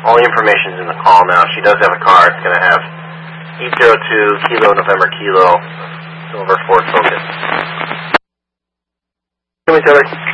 All the information's in the call now. She does have a car. It's going to have 802 Kilo November Kilo Silver Ford Focus. Come in, Taylor.